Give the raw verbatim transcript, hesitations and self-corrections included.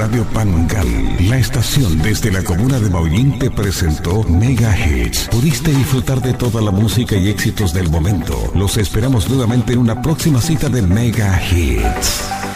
Radio Pangal, la estación desde la comuna de Maullín, te presentó Mega Hits. Pudiste disfrutar de toda la música y éxitos del momento. Los esperamos nuevamente en una próxima cita de Mega Hits.